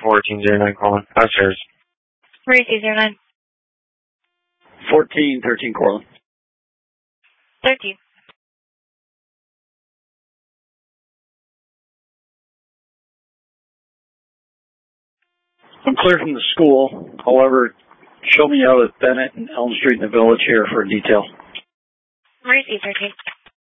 1409 calling. Upstairs. Emergency 09. 1413 Corlin. 13. I'm clear from the school. However, show me out at Bennett and Elm Street in the village here for a detail. Emergency 13.